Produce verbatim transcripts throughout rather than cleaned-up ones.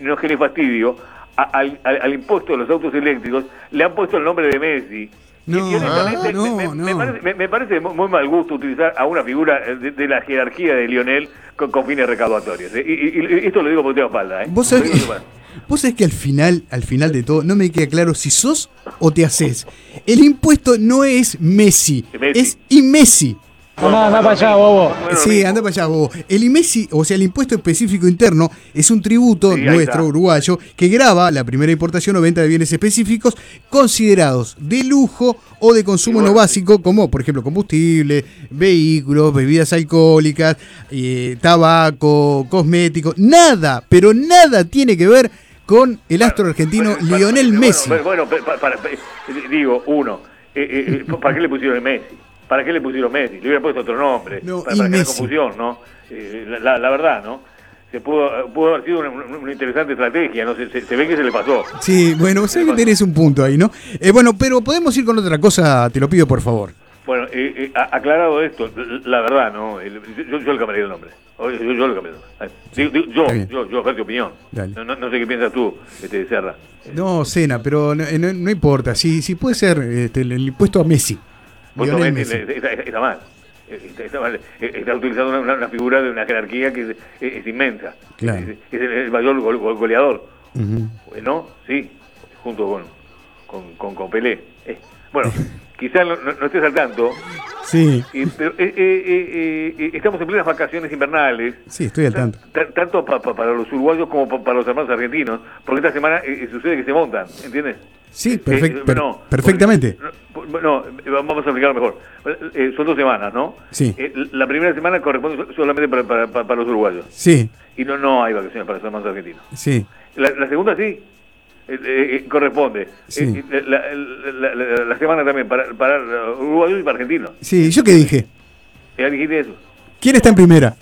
no genere fastidio, a, al, al, al impuesto de los autos eléctricos le han puesto el nombre de Messi. No, y honestamente, ah, no, me, no. me, parece, me, me parece muy mal gusto utilizar a una figura de, de la jerarquía de Lionel con, con fines recaudatorios. ¿eh? Y, y, y esto lo digo porque tengo espalda. ¿eh? ¿Vos sabés que, vos sabés que al final, al final de todo, no me queda claro si sos o te haces? El impuesto no es Messi, Messi. es IMESI. Anda, anda para allá, bobo. Sí, anda para allá, bobo. El IMESI, o sea, el impuesto específico interno, es un tributo sí, nuestro, uruguayo, que grava la primera importación o venta de bienes específicos considerados de lujo o de consumo bueno, no básico, como por ejemplo combustible, vehículos, bebidas alcohólicas, eh, tabaco, cosméticos. Nada, pero nada tiene que ver con el astro argentino para, Lionel para, Messi. Bueno, bueno para, para, para, digo, uno, eh, eh, ¿para qué le pusieron el Messi? ¿Para qué le pusieron Messi? Le hubiera puesto otro nombre, no, para, para que haya confusión, ¿no? Eh, la, la verdad, ¿no? Se pudo, pudo haber sido una, una interesante estrategia, ¿no? Se, se, se ve que se le pasó. Sí, bueno, sé que tenés un punto ahí, ¿no? Eh, bueno, pero podemos ir con otra cosa, te lo pido por favor. Bueno, eh, eh, aclarado esto, la verdad, ¿no? El, yo, yo le cambiaría el nombre. Yo, yo le cambiaría el nombre. Digo, digo, yo, yo, yo, yo, opinión. No, no, no sé qué piensas tú, este, Serra. No, Sena, pero no, no, no importa. Si, si puede ser este, el, el impuesto a Messi. Messi está, está mal. Está, está, mal. Está utilizando una, una figura de una jerarquía que es, es, es inmensa. Claro. Es, es el, el mayor go, go, goleador. Uh-huh. Bueno, sí, junto con, con, con, con Pelé. Eh, bueno, quizás no, no, no estés al tanto. Sí. Eh, pero eh, eh, eh, eh, estamos en plenas vacaciones invernales. Sí, estoy al tanto. Tanto pa, pa, para los uruguayos como pa, para los hermanos argentinos. Porque esta semana eh, sucede que se montan, ¿entiendes? Sí, perfect, eh, per, no, perfectamente. Porque, no, vamos a explicarlo mejor. Eh, son dos semanas, ¿no? Sí. Eh, la primera semana corresponde solamente para, para, para, para los uruguayos. Sí. Y no, no hay vacaciones para los hermanos argentinos. Sí. La, la segunda sí. Eh, eh, corresponde. Sí. Eh, la, la, la, la semana también para, para uruguayos y para argentinos. Sí, ¿yo qué dije? Ya dijiste eso. ¿Quién está en primera?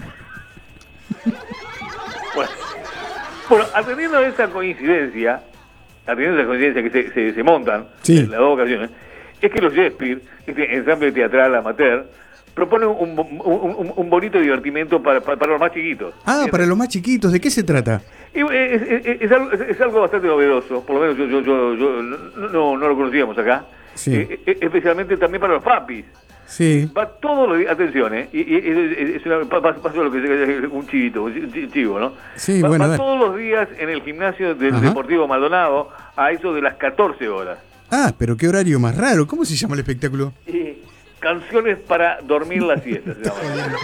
Bueno, bueno, atendiendo a esa coincidencia, atendiendo a esa coincidencia que se, se, se montan sí. en las dos ocasiones, es que los Shakespeare, este ensamble teatral amateur, proponen un, un, un, un bonito divertimento para, para, para los más chiquitos. Ah, ¿entiendes? Para los más chiquitos, ¿de qué se trata? Y es, es, es, algo, es, es algo bastante novedoso, por lo menos yo, yo, yo, yo no, no, no lo conocíamos acá, sí. eh, eh, especialmente también para los papis. Sí. Va todos los días, atención, ¿eh? Y, y, y, es una, pasó lo que es un chivito, un chivo, ¿no? Sí, va, bueno, va todos los días en el gimnasio del Ajá. Deportivo Maldonado a eso de las catorce horas. Ah, pero qué horario más raro. ¿Cómo se llama el espectáculo? Eh, canciones para dormir la siesta, se llama.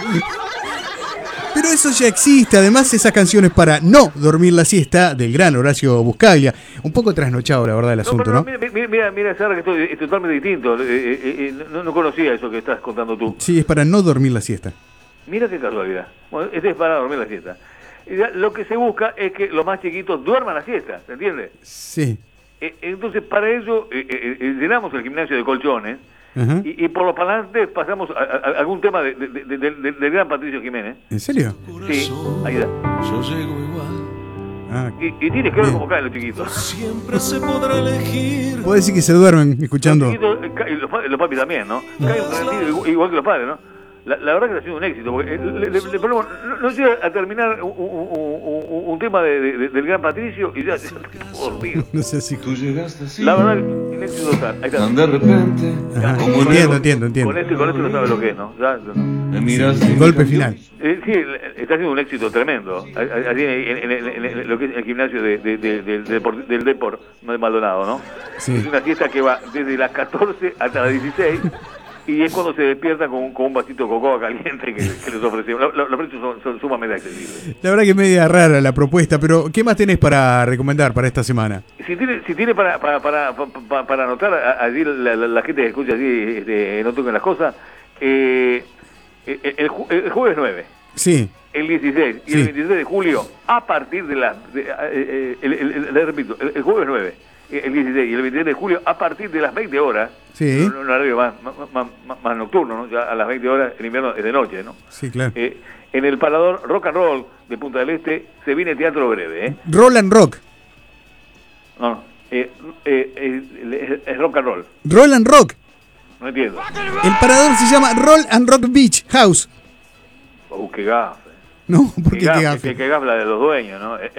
Pero eso ya existe, además esas canciones para no dormir la siesta del gran Horacio Buscaglia. Un poco trasnochado, la verdad, el asunto, ¿no? ¿no? Mira, mira, mira, Sara, que esto es totalmente distinto. Eh, eh, eh, no, no conocía eso que estás contando tú. Sí, es para no dormir la siesta. Mira qué casualidad. Bueno, este es para dormir la siesta. Lo que se busca es que los más chiquitos duerman la siesta, ¿se entiende? Sí. Eh, entonces, para eso, eh, eh, llenamos el gimnasio de colchones. Uh-huh. Y, y por los parlantes pasamos a, a, a algún tema de, de, de, de, de, del gran Patricio Jiménez. ¿En serio? Sí, ahí está. Yo llego igual. Ah, y, y tienes que ver cómo caen los chiquitos. Siempre se podrá elegir. Puede decir que se duermen escuchando. Los, chiquitos, y los, los papis también, ¿no? Caen igual, igual que los padres, ¿no? La, la verdad que está siendo un éxito, porque le, le, le ponemos, no, no llega a terminar un, un, un, un tema de, de, del gran Patricio y ya, dormido. No sé si tú llegaste así. La verdad, un éxito total. Ahí está. De repente. Ajá, como entiendo, entiendo, entiendo. Con esto, con esto no sabe lo que es, ¿no? Ya, no. Me miras sí, el golpe final. Eh, sí, está haciendo un éxito tremendo. Allí en, en, en, en, en lo que es el gimnasio de, de, de, de, de, del, del Depor, no de Maldonado, ¿no? Sí. Es una fiesta que va desde las catorce hasta las dieciséis. Y es cuando se despierta con, con un vasito de cocoa caliente que, que les ofrecemos. Los, los precios son, son sumamente accesibles. La verdad que es media rara la propuesta, pero ¿qué más tenés para recomendar para esta semana? Si tiene, si tiene para, para, para, para, para anotar allí la, la, la gente que escucha allí, este, no toquen las cosas, eh, el, el, el jueves nueve. Sí. El dieciséis y sí. el veintiséis de julio, a partir de las... De, eh, el, el, el, el, repito, el, el jueves nueve, el dieciséis y el veintiséis de julio, a partir de las veinte horas, sí. un, un horario más, más, más, más nocturno, ¿no? Ya a las veinte horas, el invierno es de noche, ¿no? Sí, claro. Eh, en el Parador Rock and Roll de Punta del Este se viene teatro breve, ¿eh? Roll and Rock. No, no, eh, eh, eh, es rock and roll. Roll and Rock. No entiendo. El Parador se llama Roll and Rock Beach House. Uh, qué gafe. No, ¿por qué qué gafe? qué gafe? Qué gafe la de los dueños, ¿no?